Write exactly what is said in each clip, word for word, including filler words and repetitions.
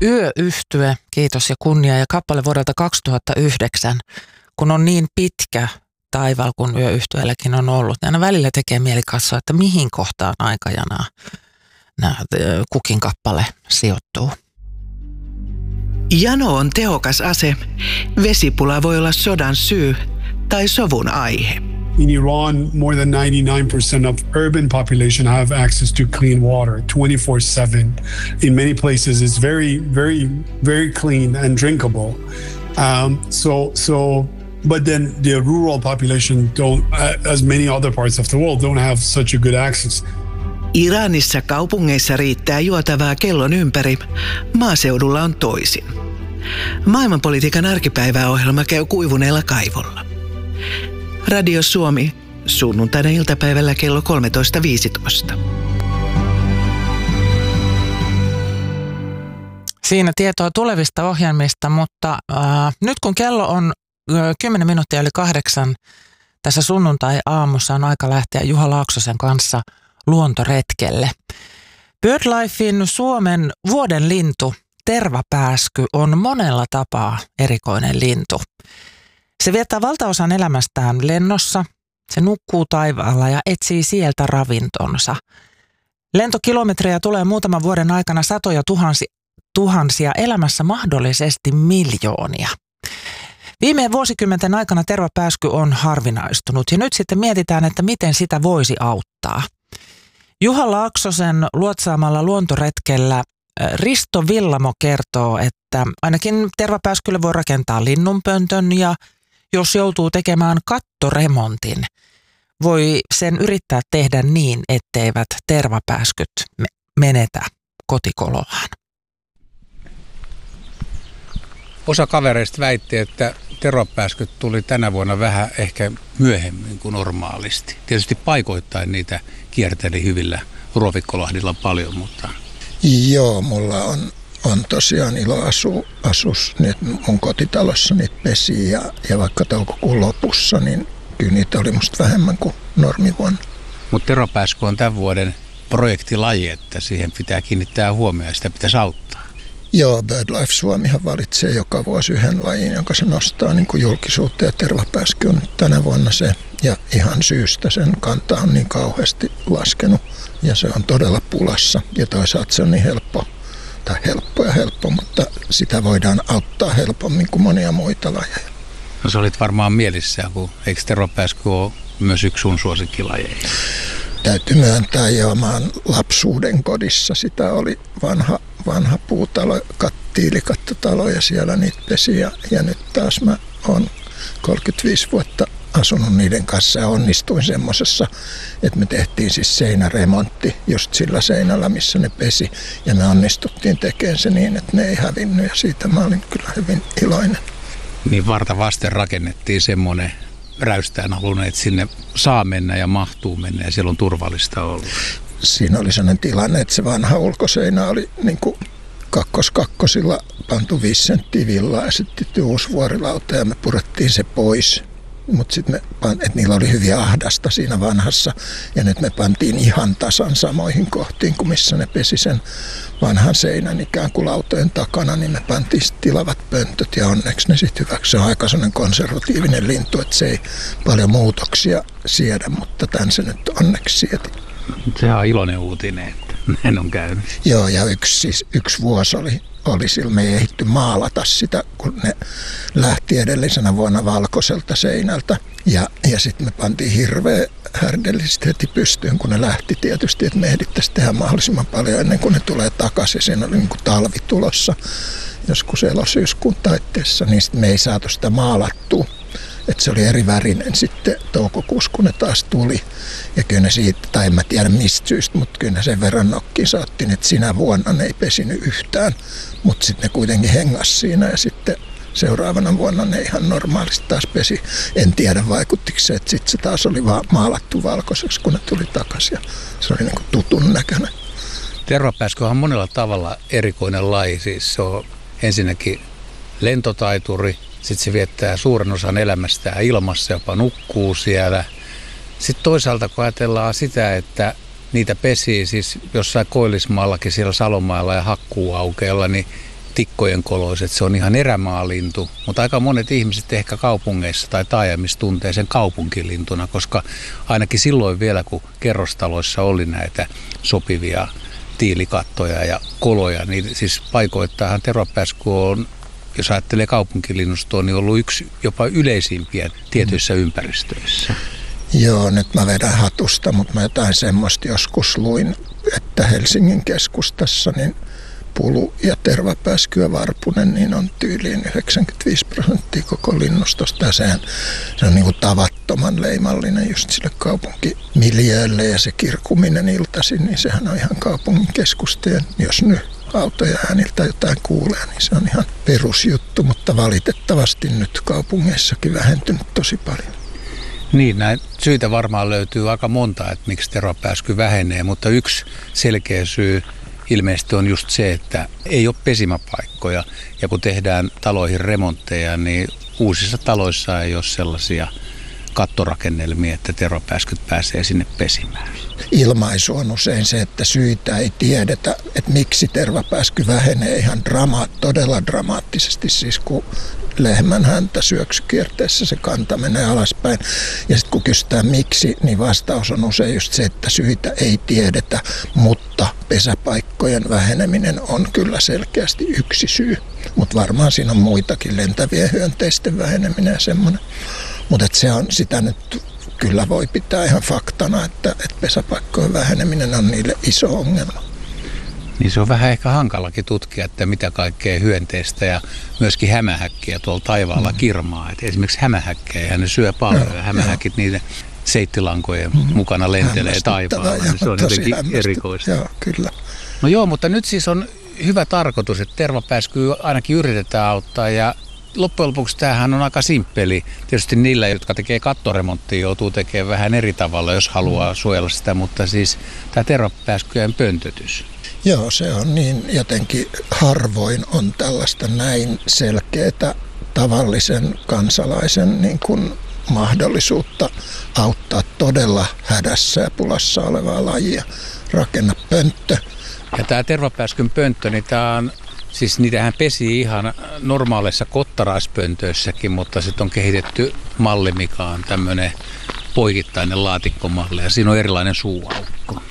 Yöyhtye, kiitos ja kunnia, ja kappale vuodelta kaksituhattayhdeksän, kun on niin pitkä taival kuin yöyhtyeelläkin on ollut, niin aina välillä tekee mieli katsoa, että mihin kohtaan aikajanaa nämä kukin kappale sijoittuu. Jano on tehokas ase. Vesipula voi olla sodan syy tai sovun aihe. In Iran, more than ninety-nine percent of urban population have access to clean water twenty-four seven. In many places, it's very, very, very clean and drinkable. Um, so, so, but then the rural population don't, as many other parts of the world, don't have such a good access. Iranissa kaupungeissa riittää juotavaa kellon ympäri. Maaseudulla on toisin. Maailmanpolitiikan arkipäiväohjelma käy kuivuneella kaivolla. Radio Suomi, sunnuntaina iltapäivällä kello kolmetoista viisitoista. Siinä tietoa tulevista ohjelmista, mutta äh, nyt kun kello on kymmenen minuuttia yli kahdeksan, tässä sunnuntai-aamussa on aika lähteä Juha Laaksosen kanssa luontoretkelle. BirdLifein Suomen vuoden lintu, tervapääsky, on monella tapaa erikoinen lintu. Se viettää valtaosan elämästään lennossa, se nukkuu taivaalla ja etsii sieltä ravintonsa. Lentokilometrejä tulee muutaman vuoden aikana satoja tuhansia, tuhansia, elämässä mahdollisesti miljoonia. Viime vuosikymmenten aikana tervapääsky on harvinaistunut ja nyt sitten mietitään, että miten sitä voisi auttaa. Juha Laaksosen luotsaamalla luontoretkellä Risto Villamo kertoo, että ainakin tervapääskylle voi rakentaa linnunpöntön ja jos joutuu tekemään kattoremontin, voi sen yrittää tehdä niin, etteivät tervapääskyt menetä kotikoloaan. Osa kavereista väitti, että tervapääskyt tuli tänä vuonna vähän ehkä myöhemmin kuin normaalisti. Tietysti paikoittain niitä kierteli hyvillä Ruovikkolahdilla paljon, mutta... Joo, mulla on, on tosiaan ilo asua asus nyt mun kotitalossa niitä pesiä ja, ja vaikka toukokuun lopussa, niin kyllä niitä oli musta vähemmän kuin normivuonna. Mutta tervapääsky on tämän vuoden projektilaji, että siihen pitää kiinnittää huomioon ja sitä pitäisi auttaa. Joo, BirdLife Suomihan valitsee joka vuosi yhden lajin, jonka se nostaa niin kuin julkisuutta, ja tervapääsky on tänä vuonna se. Ja ihan syystä sen kanta on niin kauheasti laskenut ja se on todella pulassa. Ja toisaalta se on niin helppo, tai helppo ja helppo, mutta sitä voidaan auttaa helpommin kuin monia muita lajeja. No sä olit varmaan mielissään, kun eikö tervapääsky ole myös yksi sun suosikkilajeja? Täytyy myöntää, joo, mä oon lapsuuden kodissa. Sitä oli vanha, vanha puutalo, tiilikattotalo ja siellä niitä pesi. Ja, ja nyt taas mä oon kolmekymmentäviisi vuotta asunut niiden kanssa ja onnistuin semmosessa, että me tehtiin siis seinäremontti just sillä seinällä, missä ne pesi. Ja me onnistuttiin tekemään se niin, että ne ei hävinnyt ja siitä mä olin kyllä hyvin iloinen. Niin varta vasten rakennettiin semmoinen räystään halunnut, että sinne saa mennä ja mahtuu mennä ja siellä on turvallista ollut. Siinä oli sellainen tilanne, että se vanha ulkoseinä oli niin kuin kakkoskakkosilla pantu viisi senttiä villaa ja sitten uusi vuorilauta ja me purettiin se pois. Mutta sitten me pan, että niillä oli hyvin ahdasta siinä vanhassa ja nyt me pantiin ihan tasan samoihin kohtiin kuin missä ne pesi sen vanhan seinän ikään kuin lautojen takana, niin me pantiin tilavat pöntöt ja onneksi ne sitten hyväksi. Se on aika sellainen konservatiivinen lintu, että se ei paljon muutoksia siedä, mutta tämän se nyt onneksi sieti. Sehän on iloinen uutinen, että näin on käynyt. Joo, ja yksi, siis, yksi vuosi oli, oli sillä, me ei ehditty maalata sitä, kun ne lähti edellisenä vuonna valkoiselta seinältä. Ja, ja sitten me pantiin hirveä härdellisesti heti pystyyn, kun ne lähti tietysti, että me ehdittäisiin tehdä mahdollisimman paljon ennen kuin ne tulee takaisin. Siinä oli niin kuin talvi tulossa joskus elosyyskuun taitteessa, niin me ei saatu sitä maalattua. Että se oli eri värinen sitten toukokuussa, kun ne taas tuli. Ja kyllä ne siitä, tai en mä tiedä mistä syystä, mutta kyllä ne sen verran nokkiin saattiin, että sinä vuonna ne ei pesinyt yhtään. Mutta sitten ne kuitenkin hengas siinä ja sitten seuraavana vuonna ne ihan normaalisti taas pesi. En tiedä vaikuttiko se, että sitten se taas oli vaan maalattu valkoiseksi, kun ne tuli takaisin. Ja se oli niin kuin tutun näköinen. Tervapääsky on monella tavalla erikoinen laji. Siis se on ensinnäkin lentotaituri. Sitten se viettää suuren osan elämästään ilmassa, jopa nukkuu siellä. Sitten toisaalta kun ajatellaan sitä, että niitä pesii siis jossain Koillismaallakin siellä Salomaalla ja Hakkuuaukeella, niin tikkojen koloiset, se on ihan erämaalintu, mutta aika monet ihmiset ehkä kaupungeissa tai taajamissa tuntee sen kaupunkilintuna, koska ainakin silloin vielä, kun kerrostaloissa oli näitä sopivia tiilikattoja ja koloja, niin siis paikoittainhan tervapääsky on, jos ajattelee kaupunkilinnustoa, niin on ollut yksi jopa yleisimpiä tietyissä ympäristöissä. Joo, nyt mä vedän hatusta, mutta mä jotain semmoista joskus luin, että Helsingin keskustassa niin pulu ja tervapääsky ja varpunen niin on tyyliin yhdeksänkymmentäviisi prosenttia koko linnustosta. Ja sehän, se on niin kuin tavattoman leimallinen just sille kaupunkimiljöölle ja se kirkuminen iltaisin, niin sehän on ihan kaupungin keskusta. Ja jos nyt autoja ääniltä jotain kuulee, niin se on ihan perusjuttu, mutta valitettavasti nyt kaupungeissakin vähentynyt tosi paljon. Niin, näin syitä varmaan löytyy aika monta, että miksi tervapääsky vähenee, mutta yksi selkeä syy ilmeisesti on just se, että ei ole pesimäpaikkoja. Ja kun tehdään taloihin remontteja, niin uusissa taloissa ei ole sellaisia kattorakennelmia, että tervapääskyt pääsee sinne pesimään. Ilmaisu on usein se, että syitä ei tiedetä, että miksi tervapääsky vähenee ihan drama- todella dramaattisesti, siis kun lehmän häntä syöksykierteessä se kanta menee alaspäin. Ja sitten kun kysytään miksi, niin vastaus on usein just se, että syitä ei tiedetä, mutta pesäpaikkojen väheneminen on kyllä selkeästi yksi syy. Mutta varmaan siinä on muitakin, lentävien hyönteisten väheneminen ja semmoinen. Mutta se on sitä nyt kyllä voi pitää ihan faktana, että, että pesäpaikkojen väheneminen on niille iso ongelma. Niin se on vähän ehkä hankalakin tutkia, että mitä kaikkea hyönteistä ja myöskin hämähäkkiä tuolla taivaalla mm. kirmaa. Et esimerkiksi hämähäkkejä, ne syö paljon ja hämähäkit niiden seittilankojen mm. mukana lentelee taivaalla. Niin se on jotenkin erikoista. Joo, kyllä. No joo, mutta nyt siis on hyvä tarkoitus, että tervapääskyä ainakin yritetään auttaa ja loppujen lopuksi tämähän on aika simppeli. Tietysti niillä, jotka tekee kattoremonttia, joutuu tekemään vähän eri tavalla, jos haluaa suojella sitä, mutta siis tämä tervapääskyjen pöntötys. Joo, se on niin jotenkin harvoin on tällaista näin selkeää tavallisen kansalaisen niin kuin mahdollisuutta auttaa todella hädässä ja pulassa olevaa lajia. Rakenna pönttö. Ja tämä tervapääskyn pönttö, niin tämä on, siis niitähän pesii ihan normaaleissa kottaraispöntöissäkin, mutta sitten on kehitetty malli, mikä on tämmöinen poikittainen laatikkomalli ja siinä on erilainen suuaukko.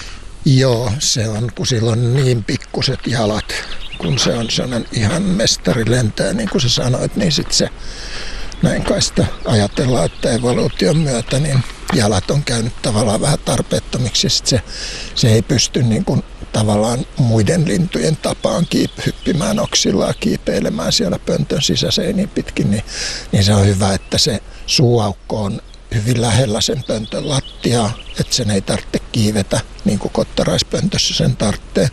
Joo, se on, kun sillä on niin pikkuset jalat, kun se on sellainen ihan mestari lentää, niin kuin sä sanoit, niin sitten se, näin kai sitä ajatellaan, että evoluution myötä, niin jalat on käynyt tavallaan vähän tarpeettomiksi, ja sit se, se ei pysty niin kuin tavallaan muiden lintujen tapaan kiip, hyppimään oksillaan, kiipeilemään siellä pöntön sisäseiniin pitkin, niin, niin se on hyvä, että se suuaukko on hyvin lähellä sen pöntön lattiaa, että sen ei tarvitse kiivetä, niin kuin kottaraispöntössä sen tarvitsee.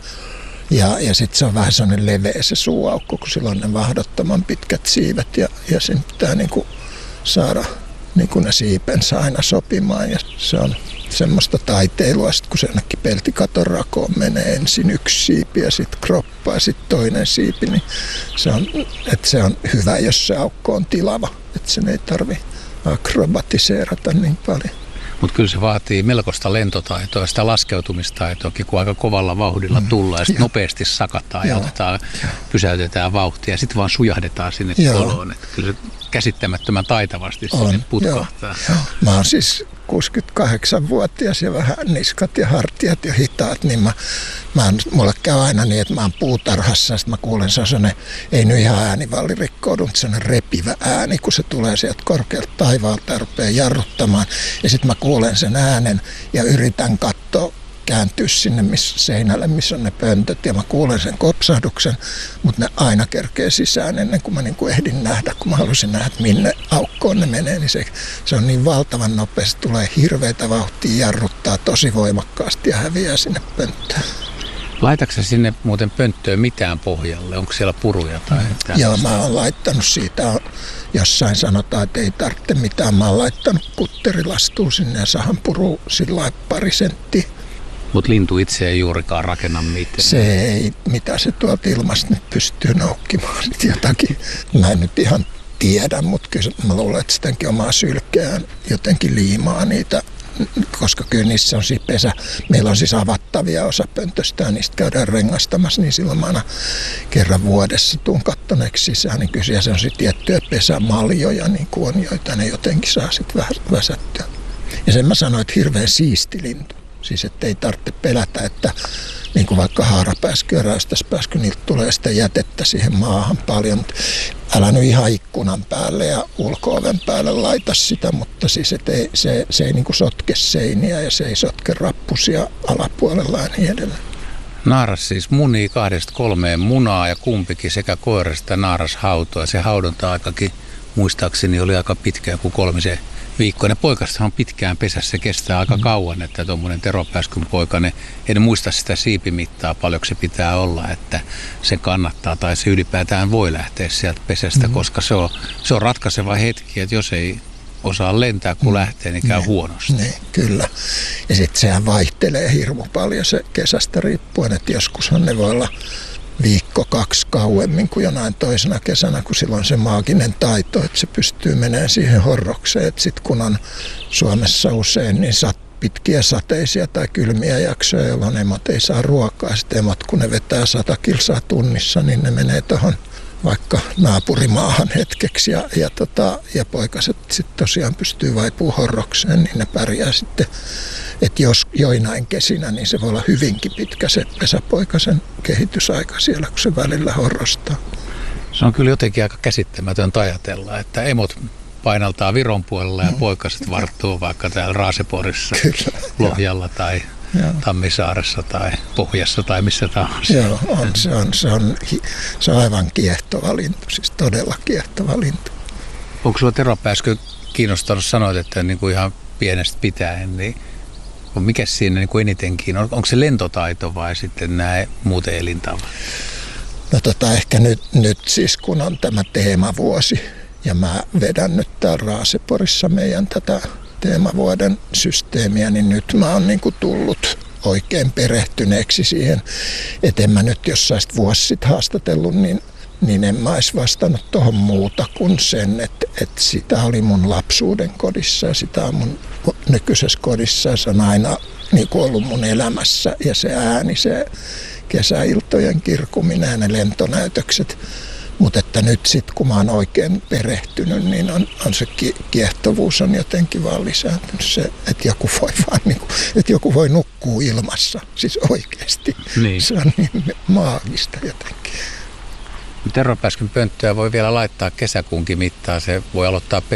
Ja, ja sitten se on vähän sellainen leveä se suuaukko, kun sillä on ne mahdottoman pitkät siivet ja, ja sen pitää niin kuin saada niin kuin ne siipensä aina sopimaan. Ja se on semmoista taiteilua, sit kun se jonnekin peltikaton rakoon menee ensin yksi siipi ja sitten kroppa ja sitten toinen siipi, niin se on, että se on hyvä, jos se aukko on tilava, että sen ei tarvitse akrobatiseerata niin paljon. Mutta kyllä se vaatii melkoista lentotaitoa ja sitä laskeutumistaitoakin, kun aika kovalla vauhdilla tullaan ja sitten nopeasti sakataan ja, ja otetaan, ja. pysäytetään vauhtia ja sitten vaan sujahdetaan sinne koloon. Että kyllä se käsittämättömän taitavasti on, sinne putkahtaa. Joo, joo. Mä oon siis kuusikymmentäkahdeksanvuotias ja vähän niskat ja hartiat ja hitaat, niin mä, mä oon, mulle käy aina niin, että mä oon puutarhassa ja sitten mä kuulen sellainen, ei nyt ihan äänivalli rikkoudu, mutta sellainen repivä ääni, kun se tulee sieltä korkealta taivaalta ja rupeaa jarruttamaan. Ja sitten mä kuulen sen äänen ja yritän katsoa, kääntyä sinne missä, seinälle, missä on ne pöntöt, ja mä kuulen sen kopsahduksen, mutta ne aina kerkee sisään ennen kuin mä niin kuin ehdin nähdä, kun mä halusin nähdä, että minne aukkoon ne menee, niin se, se on niin valtavan nopeasti, tulee hirveätä vauhtia, jarruttaa tosi voimakkaasti ja häviää sinne pönttöön. Laitatko sä sinne muuten pönttöön mitään pohjalle? Onko siellä puruja tai mitään? Joo, mä oon laittanut siitä, jossain sanotaan, että ei tarvitse mitään. Mä oon laittanut putterilastua sinne ja sahan puruu sillä pari senttiä. Mutta lintu itse ei juurikaan rakenna mitään. Se ei, mitä se tuolta ilmasta nyt pystyy noukkimaan jotakin. Mä en nyt ihan tiedä, mutta kyllä mä luulen, että sitäkin omaa sylkeään jotenkin liimaa niitä, koska kyllä niissä on siis pesä. Meillä on siis avattavia osa pöntöstä ja niistä käydään rengastamassa, niin silloin mä aina kerran vuodessa tuun kattoneeksi sisään, niin kyllä se on sitten tiettyjä pesämaljoja, niin kuin on, joita ne jotenkin saa sitten väsättyä. Ja sen mä sanoin, että hirveän siisti lintu. Siis ettei tarvitse pelätä, että niin kuin vaikka haarapääsky ja räystäspääsky, niiltä tulee sitä jätettä siihen maahan paljon. Mutta älä nyt ihan ikkunan päälle ja ulko-oven päälle laita sitä, mutta siis et ei, se, se ei niin kuin sotke seiniä ja se ei sotke rappusia alapuolella ja niin edelleen. Naaras siis munii kahdesta kolmeen munaa ja kumpikin sekä koirasta naaras hautoo. Se haudonta-aikakin muistaakseni oli aika pitkä, kuin kolmisen viikkoinen. Poikastahan on pitkään pesässä, se kestää aika kauan, että tuommoinen teropääskyn poikainen, en muista sitä siipimittaa paljonko se pitää olla, että se kannattaa tai se ylipäätään voi lähteä sieltä pesästä, mm. koska se on, se on ratkaiseva hetki, että jos ei osaa lentää kun lähtee, niin käy ne, huonosti. Ne, kyllä. Ja sitten sehän vaihtelee hirmu paljon se kesästä riippuen, että joskushan ne voi olla viikko, kaksi kauemmin kuin jonain toisena kesänä, kun silloin se maaginen taito, että se pystyy menemään siihen horrokseen. Sitten kun on Suomessa usein niin sat, pitkiä sateisia tai kylmiä jaksoja, jolloin emot ei saa ruokaa. Sitten emot, kun ne vetää sata kilsaa tunnissa, niin ne menee tuohon vaikka naapurimaahan hetkeksi. Ja, ja, tota, ja poikaset sitten tosiaan pystyy vaipumaan horrokseen, niin ne pärjää sitten. Että jos joinain kesinä, niin se voi olla hyvinkin pitkä se pesäpoikasen kehitysaika siellä, kun se välillä horrostaa. Se on kyllä jotenkin aika käsittämätöntä ajatella, että emot painaltaa Viron puolella ja poikaset varttuu vaikka täällä Raaseporissa, kyllä, Lohjalla jo. Tai joo. Tammisaaressa tai Pohjassa tai missä tahansa. Joo, on, se, on, se, on, se on aivan kiehtova lintu, siis todella kiehtova lintu. Onko sinua teropääsky kiinnostanut sanoa, että niin kuin ihan pienestä pitäen, niin mikä siinä niin kuin enitenkin on? Onko se lentotaito vai sitten nämä muuten elintavat? No tota, ehkä nyt, nyt siis kun on tämä teemavuosi ja mä vedän nyt täällä Raaseporissa meidän tätä teemavuoden systeemiä, niin nyt mä oon niin kuin tullut oikein perehtyneeksi siihen, että en mä nyt jossain vuosi sitten haastatellut, niin, niin en mä olisi vastannut tuohon muuta kuin sen, että, että sitä oli mun lapsuuden kodissa ja sitä on mun nykyisessä kodissa ja se on aina niin kuin ollut mun elämässä ja se ääni, se kesäiltojen kirkuminen ja ne lentonäytökset. Mutta että nyt sitten kun mä oon oikein perehtynyt, niin on, on se kiehtovuus on jotenkin vaan lisääntynyt. Se, että joku voi vaan niinku, että joku voi nukkua ilmassa, siis oikeasti. Niin. Se on niin maagista jotenkin. Teropääskyn pönttöä voi vielä laittaa kesäkuunkin mittaan. Se voi aloittaa